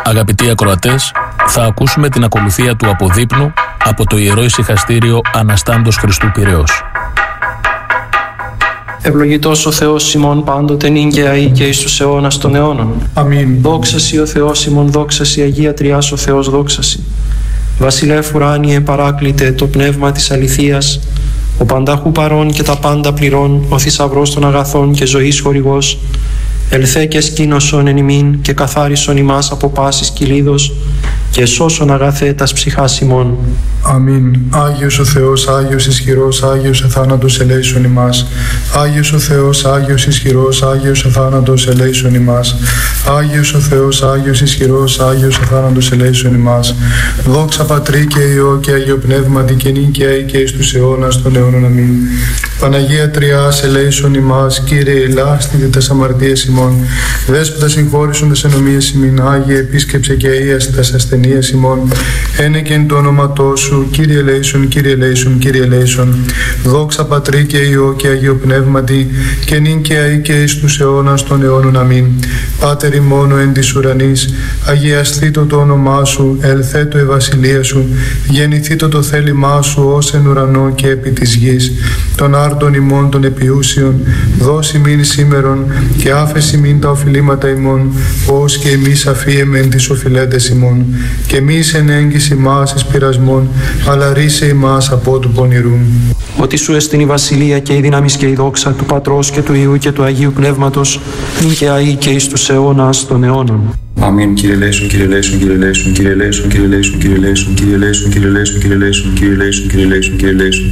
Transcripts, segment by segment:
Αγαπητοί ακροατές, θα ακούσουμε την ακολουθία του αποδείπνου από το Ιερό Ησυχαστήριο Αναστάντος Χριστού Πειραιώς. Ευλογητός ο Θεός ημών πάντοτε νυν και αεί και εις τους αιώνας των αιώνων. Αμήν. Δόξα σοι ο Θεός ημών, δόξα σοι Αγία Τριάς ο Θεός, δόξα σοι. Βασιλεύ ουράνιε παράκλητε το πνεύμα της αληθείας, ο πανταχού παρών και τα πάντα πληρών, ο θησαυρός των αγαθών και ζωής χορηγός, ελθέ και σκήνωσον εν ημίν και καθάρισον ημάς από πάσης κυλίδος και σώσον αγαθέ τας ψυχάς ημών. Αμήν. Άγιος ο Θεός, Άγιος ισχυρός, Άγιος εθάνατος ελέησον ημάς. Άγιος ο Θεός, Άγιος ισχυρός, Άγιος εθάνατος ελέησον ημάς. Άγιος ο Θεός, Άγιος ισχυρός, Άγιος εθάνατος ελέησον ημάς. Δόξα Πατρί και Υιό και Αγίο Πνεύματι και νυν και αεί και εις τους αιώνας των αιώνων. Αμήν. Παναγία Τριάς ελέησον ημάς. Κύριε ελάστητε τας αμαρτίες ημών. Δέσποτα συγχώρησον τας ενομίες ημίν. Άγιε επίσκεψε και αΐασε τας ασθενείες ημών. Ένεκεν το όνοματό σου. Κύριε ελέησον, Κύριε ελέησον, Κύριε ελέησον. Δόξα Πατρί και Υιό και Αγίο Πνεύματι και νυν και αεί και εις τους αιώνας των αιώνων. Αμήν. Πάτερ ημών εν της ουρανής, αγιασθήτω το όνομά σου, ελθέτω η βασιλεία σου, γεννηθήτω το θέλημά σου ως εν ουρανό και επί της γης. Των άρτων ημών των επιούσιων, δώσει μην σήμερον και άφεση μην τα οφειλήματα ημών, ως και εμείς αφίεμεν τις οφειλέτες ημών. Και μη εν έγκυς ημάς εις πειρασμών, αλλά ρίσε ημάς από του πονηρού. Ότι σου εστιν η βασιλεία και η δύναμη και η δόξα του Πατρός και του Υιού και του Αγίου Πνεύματος, νυν και αεί και εις τους αιώνας των αιώνων. Αμήν. Κύριε ελέησον, Κύριε ελέησον, Κύριε ελέησον, Κύριε ελέησον, Κύριε ελέησον, Κύριε ελέησον, Κύριε ελέησον, Κύριε ελέησον, Κύριε ελέησον, Κύριε ελέησον, Κύριε ελέησον, Κύριε ελέησον.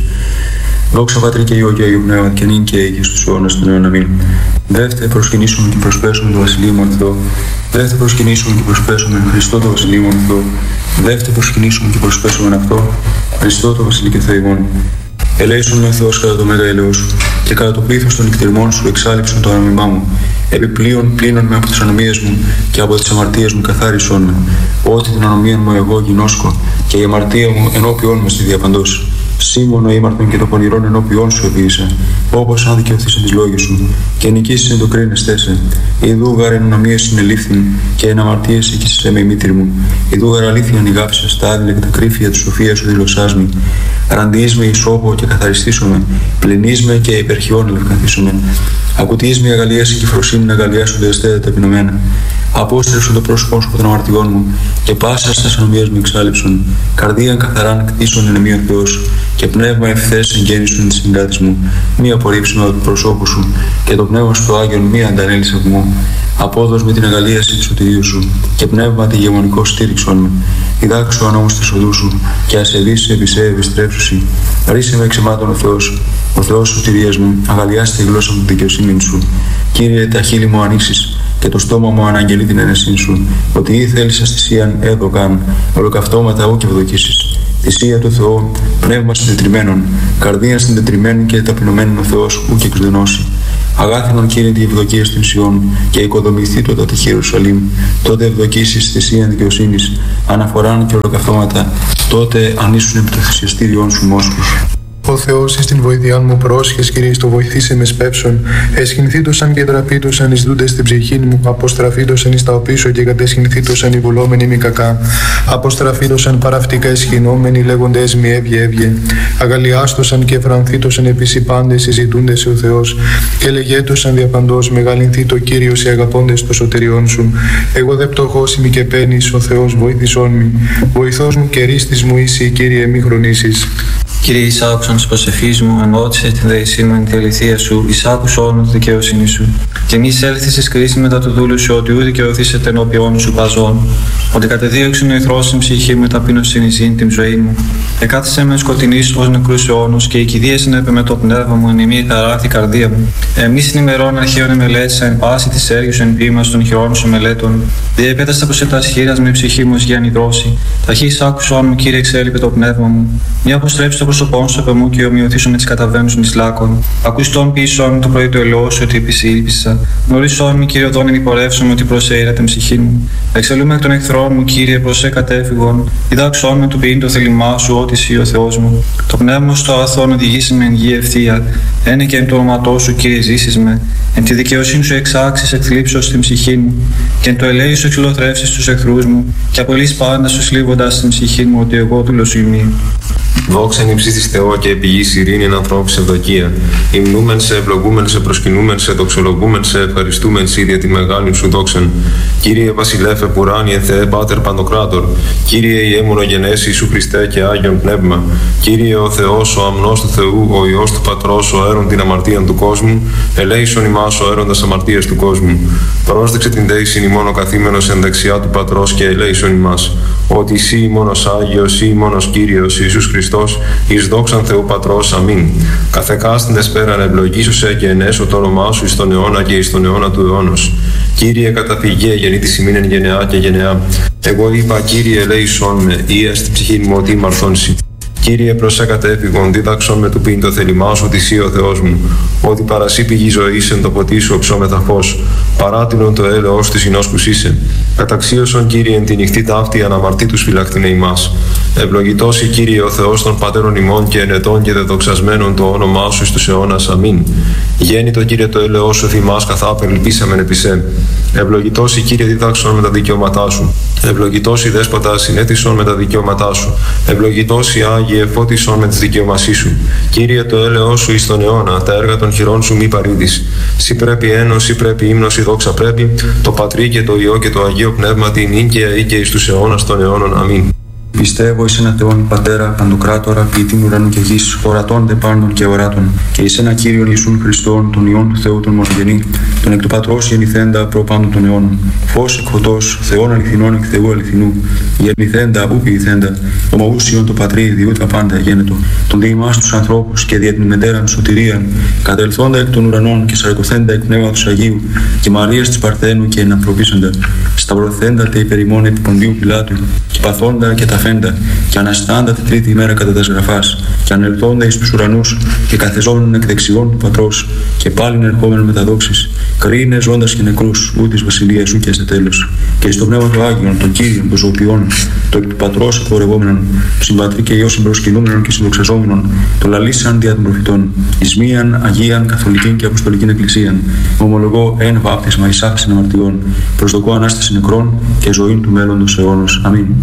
Δόξα Πατρί και Υιό και Αγίου Πνεύματι και νυν και αεί και στους αιώνας των αιώνων. Αμήν. Δεύτε προσκυνήσουμε και προσπέσουμε το Βασιλείο μου Θεό. Δεύτε προσκυνήσουμε και προσπέσουμε Χριστό το Βασιλείο μου Θεό. Δεύτε προσκυνήσουμε και προσπέσουμε αυτό Χριστό το Βασιλείο και Θεό ημών. Ελέησον με Θεός κατά το μέγα έλεος σου και κατά το πλήθος των νυχτηρμών σου εξάλειψον το ανομιμά μου. Επιπλέον πλύνον με από τις ανομίες μου και από τις αμαρτίες μου καθάρισον με. Ότι την ανομία μου εγώ γινώσκω και η αμαρτία μου ενώπιόν μου στη διαπαντός. Σήμωνο ήμαρτον και το πονηρόν ενώπιόν σου επίησα, όπως αν δικαιωθείς εν τις λόγες σου, και νικήσεις εν το κρίνες τέσσε. Ιδού γάρ εν ανομίες συνελήφθην, και εν αμαρτίες εκείσαι με η μήτρη μου. Ιδού γάρ αλήθεια νιγάψες τα άδειλα και τα κρύφια της σοφίας σου δηλωσάς με. Ραντιείς με ισόπο και καθαριστήσομαι, πλυνείς με και υπερχιών ελευκαθήσομαι. Ακουτείς με αγαλίαση και φροσύνη αγαλιάσου δεστέτα ταπεινωμένα. Απόστρεψε το πρόσωπό σου από των αμαρτιών μου και πάσα στα ανομίες μου εξάλειψον. Καρδίαν καθαράν κτίσον εν εμεί ο Θεός και πνεύμα ευθές εγγέννησον τη συγκάτης μου. Μη απορρίψουμε από το προσώπου σου και το πνεύμα σου το Άγιον μη αντανέλησε από μου. Απόδος με την αγαλίαση του σωτηρίου σου και πνεύμα τη γεμονικό στήριξον με. Διδάξου ανώμους της οδού σου και ασεβείς επί σε επιστρέψουσι. Ρίσε με εξαιμάτων ο Θεός, ο Θεός σωτηρίας μου, αγαλιάστε τη γλώσσα μου τη δικαιοσύνη σου. Κύριε, τα χείλη μου ανοίξεις και το στόμα μου αναγγελεί την αίρεσή σου, ότι ή θέλεις θυσίαν έδωκαν, ολοκαυτώματα ου και ευδοκίσεις. Θυσία του Θεού, πνεύμα συντετριμένων, καρδία συντετριμένη και ταπεινωμένων ο Θεός ου και εκδενώσει. Αγάθινον Κύριε τη ευδοκία στην Σιών και οικοδομηθεί το τα τυχή Ιερουσαλήμ. Τότε ευδοκίσεις θυσίαν δικαιοσύνης, αναφοράν και ολοκαυτώματα, τότε ανήσουν επί το θυσιαστήριον σου μόσχους. Ο Θεός εις την βοήθειά μου πρόσχες, Κύριε, το βοηθήσε με σπέψον. Εσχυνθήτωσαν και τραπήτωσαν εις δούντες στην ψυχή μου. Αποστραφήτωσαν εις τα οπίσω και κατεσχυνθήτωσαν οι βουλόμενοι μη κακά. Αποστραφήτωσαν παραυτικά εσχυνόμενοι λέγοντες μη έβγε. Αγαλιάστωσαν και φρανθήτωσαν επίσης οι πάντες συζητούντες ο Θεός. Και λεγέτωσαν διαπαντός μεγαλυνθεί το Κύριος οι αγαπώντες το σωτηριών σου. Εγώ δε πτωχός ημι και παίρνεις, ο Θεός βοήθησόν μη. Βοηθός μου και ρίστης μου είσαι, Κύριε, μη χρονίσεις. Κύριε, εισάκουσαν της προσευχής μου, ενώτησε την δεησή μου εν τη αληθεία σου, εισάκουσον τη δικαιοσύνη σου. Και μη έλθεις εις κρίση μετά του δούλου σου, ότι ού δικαιωθήσετε ενώπιόν σου παζών. Ότι κατεδίωξε ο ηθρός στην ψυχή μου, ταπείνωσιν εις την ζωή μου. Εκάθισε με σκοτεινής ως νεκρούς αιώνους, και η κηδεία συνέπε με το πνεύμα μου, εν ημί χαράχθη καρδία μου. Εμείς στην ημερών αρχαίων εμελέτησα, εν πάση της έργης εν ποίημας των χειρών σου μελέτων. Διεπέταστα προς ετάς χείρας με ψυχή μου ως για νηδρώσει. Ταχύς άκουσον μου, Κύριε, εξέλιπε το πνεύμα μου. Μη αποστρέψει το πρόσωπόν σου από μου και ομοιωθήσω με τις καταβαίνους εις λάκων. Ακουστών πίσω το πρωί του ελαιός ότι επισήλπισα. Γνωρίσόν μη, Κύριε, οδόν υπορεύσομαι ότι προσέειρα την ψυχή μου. Εξελούμε εκ των εχθρών μου, Κύριε, προσέ κατέφυγον. Διδάξόν με του ποιήν το θέλημά σου, ότι εσύ ο Θεός μου. Το πνεύμα στο αγαθόν οδηγήσει με εν γη ευθεία. Ένε και εν το όνοματό σου, Κύριε, ζήσεις με. Εν τη δικαιοσύνη σου εξάξεις εκθλίψεως στην ψυχή μου. Και εν το ελέη σου εξυλοθρεύσεις τους εχθρούς μου. Και απολύς πάντα σου σλίβοντας στην ψυχή μου, ότι εγώ δούλος σου ημί. Δόξα νυψή της Θεό και επιγής ειρήνη εν ανθρώπου ευδοκία. Υμνούμεν σε, ευλογούμεν σε, προσκυνούμεν σε, δοξολογούμεν σε, ευχαριστούμεν σε για τη μεγάλη σου δόξαν. Κύριε Βασιλέφε Πουράνιε Θεέ Πάτερ Παντοκράτορ. Κύριε Ιε μονογενές Ιησού Χριστέ και Άγιον Πνεύμα. Κύριε ο Θεός, ο αμνός του Θεού, ο Υιός του Πατρός, ο έρων την αμαρτία του κόσμου. Ελέησον ημάς ο έροντας αμαρτίας του κόσμου. Πρόσδεξε την δέησιν ημών ο καθήμενος εν δεξιά του Πατρός και ελέησον ημάς. Ότι εσύ μόνος Άγιος, ή μόνος Κύριος Ιησούς Χριστός, εις δόξαν Θεού Πατρός, αμήν. Καθεκάστην εσπέραν ευλογήσωσε και ενέσω το όνομά σου εις τον αιώνα και εις τον αιώνα του αιώνος. Κύριε καταφυγέ γεννήτης ημίν εν γενεά και γενεά. Εγώ είπα, Κύριε ελέησον με, ή στην ψυχή μου ότι μαρθώνσει. Κύριε προσέ κατέφυγον, δίδαξον με του πίν το θέλημά σου, ότι εσύ ο Θεός μου. Ότι παρασύ πηγή ζωής εν το ποτί σου οψόμεθα φως. Παράτηνον το έλεος της ενόσκους είσαι. Καταξίωσον, Κύριε, εν τη νυχτή ταύτη αναμαρτήτους φυλακτήνε ημάς. Ευλογητός η Κύριε ο Θεός των πατέρων ημών και ενετών και δεδοξασμένων το όνομά σου εις τους αιώνας. Αμήν. Γέννητο, Κύριε, το έλεος σου θυμάς καθάπερ ελπίσαμεν επί σε. Ευλογητός η Κύριε δίδαξον με τα δικαιώματά σου. Ευλογητός η Δέσποτα συνέτησον με τα δικαιώματά σου. Ευλογητός η Άγιε φώτισον με τις δικαιωμασίες σου. Κύριε, το έλεος σου εις τον αιώνα, τα έργα των χειρών σου μη παρήδεις. Σύ πρέπει ένος, σύ πρέπει ύμνος, η δόξα πρέπει, το Πατρί και το Υιό και το Αγίο Πνεύμα την νίκαια ή και εις τους αιώνας των αιώνων. Αμήν. Πιστεύω εις ένα Θεόν Πατέρα, Παντοκράτορα, ποιητήν ουρανού και γης, ορατών δε πάντων και οράτων, και εις ένα Κύριον Ιησούν Χριστόν, τον Υιόν του Θεού τον μονογενή, τον εκ του Πατρός γεννηθέντα προ πάντων των αιώνων. Φως εκ φωτός, Θεόν αληθινών εκ Θεού αληθινού, γεννηθέντα ου ποιηθέντα, ομοούσιον το Πατρί διού τα πάντα γένετο, τον δι' ημάς τους ανθρώπους και δια την μετέραν σωτηρίαν, κατελθόντα εκ των ουρανών και σαρκωθέντα εκ πνεύματος Αγίου, και Μαρίας της Παρθένου και εναπροπήσαντα, σταυρωθέντα τε υπερ ημών επί Ποντίου Πιλάτου, και παθόντα και ταφέντα, και αναστάντα τη τρίτη ημέρα κατά τας γραφάς, και ανελθόντα εις τους ουρανούς, και καθεζόμενον εκ δεξιών του Πατρός, και πάλιν ερχόμενον με τα δόξης, κρίνε ζώντας και νεκρούς, ού της βασιλείας σου και σε τέλος. Και εις το πνεύμα του Άγιον, τον Κύριον, τον ζωοποιών, το εκ του Πατρός εκπορευόμενον, του συμπατρί και Υιό συμπροσκυνούμενον και συνδοξαζόμενον, το λαλήσαν δια των προφητών, εις μίαν Αγίαν Καθολικήν και Αποστολικήν Εκκλησίαν, ομολογώ εν βάπτισμα εις άφησιν αμαρτιών, προσδοκώ ανάσταση νεκρών και ζωήν του μέλλοντος αιώνος. Αμήν.